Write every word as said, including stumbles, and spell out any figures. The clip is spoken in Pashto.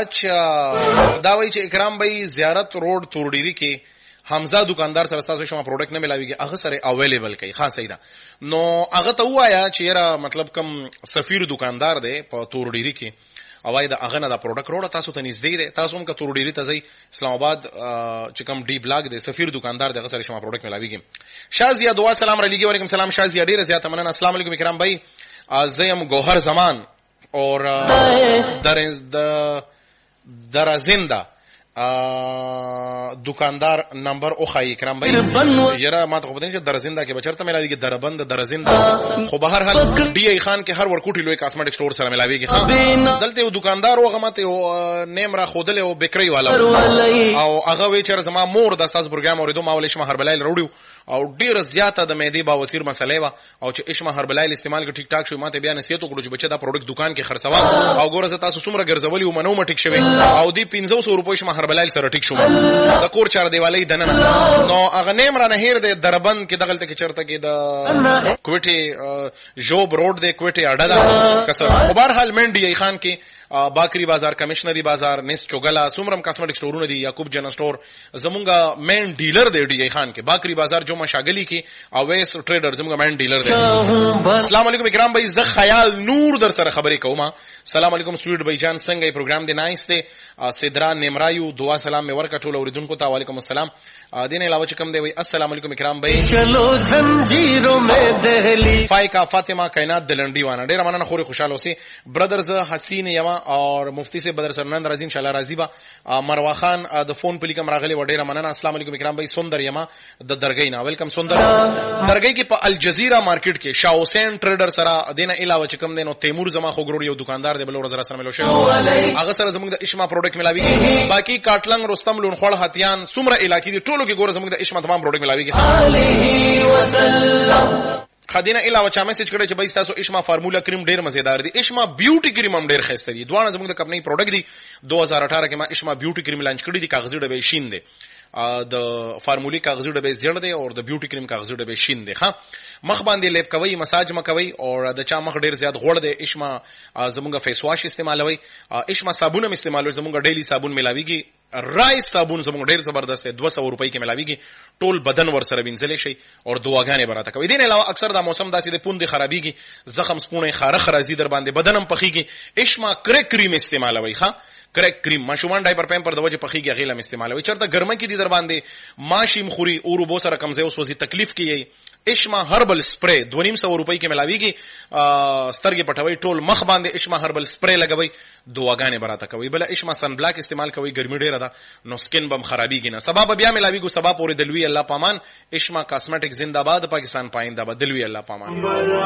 اچھا دا وایي چې اکرام بھائی زیارت روډ تورډيري کې حمزه دکاندار سره تاسو شما پروډکټ نه ملاويږي هغه سره اویلیبل کوي خاص ایدا نو هغه ته وایا چې یاره مطلب کم سفیر دکاندار دی په تورډيري کې اوای دا هغه نه دا پروډکټ روډ تاسو ته نږدې دی تاسو هم که تورډيري ته ځئ اسلام آباد چې کم ډی بلاک دی سفیر دکاندار دی هغه سره شما پروډکټ ملاويږي شازیا دعا سلام علیکم وعلیکم السلام شازیا ډیره زیاته مننه السلام علیکم اکرام بھائی زیم گوهر زمان اور در درزنده دکاندار نمبر او خای اکرام بھائی یرا ما ته خو پدې چې درزنده کې بچرته ملاويږي دربند درزنده خو بهر حال ډی ای خان کې هر ورکوټي لوی کاسمیټک سٹور سره ملاويږي ها دلته یو دکاندار او غمته یو نیم را خودل او بیکری والا او هغه وی چې زما مور د تاسو پروګرام اوریدو ما ولې شمه هربلایل وروړو او ډیر زیاته د معدې باوسیر مسلې وا او چې اشما هربلایل استعمال کې ټیک ټاک شو ماته بیا نصیحت وکړو چې بچا دا پروډکټ دکان کې خرڅوا او ګوره تاسو څومره ګرځولي او منو مټیک شوی او دی پنځه سوه روپۍ شما هربلایل سره ټیک شو د کور چار دیوالۍ دننه نو هغه نیم را نه هیر د دربند کې دغلت کې چرته کې د کوټي جوب روډ د کوټي اډه دا کسر خو بهر حال منډي ای خان کې باکری بازار کمشنری بازار نس چوغلا سومرم کاسمیټک سٹورونه دي یعقوب جن سٹور زمونږه مین ډیلر دی ډی ای خان کې باکری بازار جو مشاغلی کې او ویس ټریډر زمونږه مین ډیلر دی السلام علیکم اکرام بھائی ز خیال نور در سره خبرې کوم السلام علیکم سویټ بھائی جان څنګه پروګرام دی نایس ته سدرا نیمرایو دعا سلام می ورکا ټول اوریدونکو ته وعلیکم السلام دین علاوه چې کوم دی وای السلام علیکم اکرام بھائی چلو زنجیروں میں دہلی فائقہ فاطمہ کائنات دلنډي وانه ډیر مننه خوري خوشاله اوسې برادرز حسین یما اور مفتی سے بدر سرنند رازی انشاءاللہ راضی با مروا خان د فون په لیکم راغلی و ډیر مننه السلام علیکم اکرام بھائی سندر یما د درګی نا ویلکم سندر درګی کې په الجزیره مارکیټ کې شاه حسین ټریډر سره دینه علاوه چې کوم دینو تیمور زما خو ګرور یو دکاندار دی بل ورځ سره ملو شو هغه سره زموږ د اشما پروډکټ ملاویږي باقی کاټلنګ رستم لون خړ هتیان سمره علاقې دي ټولو کې ګوره زموږ د اشما تمام پروډکټ ملاویږي علیه وسلم خدینه علاوه چا میسج کړی چې بای تاسو اشما فارمولا کریم ډیر مزیدار دي اشما بیوټي کریم هم ډیر خسته دي دوه زموږ د کمپنی پروډکټ دي دو هزار اٹھارہ کې ما اشما بیوټي کریم لانچ کړی دي کاغذي ډبې شین دي د فارمولي کاغذي ډبې زیړ دي او د بیوټي کریم کاغذي ډبې شین دي ها مخ باندې لیپ کوي مساج مکوي او د چا مخ ډیر زیات غوړ دي اشما زموږ فیس واش استعمالوي اشما صابون هم استعمالوي زموږ ډیلی صابون ملاويږي رایس صابون زموږ ډیر زبردست دی دو سوه روپۍ کې ملاويږي ټول بدن ور سره وینځل شي او دواګانې براته کوي دین علاوه اکثر دا موسم داسې د پوند خرابيږي زخم سپونه خارخ راځي در باندې بدنم پخېږي اشما کرک کریم استعمالوي ښا کرک کریم ماشومان ډایپر پمپر د وجه پخېږي غیلم استعمالوي چرته ګرمه کې دي در باندې ماشي مخوري او روبو سره کمزې اوس وځي تکلیف کیږي اشما هربل سپری دو نیم سو روپۍ کې ملاويږي سترګې پټوي ټول مخ باندې اشما هربل سپری لګوي دواګانې براته کوي بل اشما سن بلاک استعمال کوي ګرمي ډیره ده نو سکن بم خرابيږي نه سبب بیا ملاويږي سبب پورې دلوي الله پامان اشما کاسمیټک زنده‌باد پاکستان پاینده باد دلوي الله پامان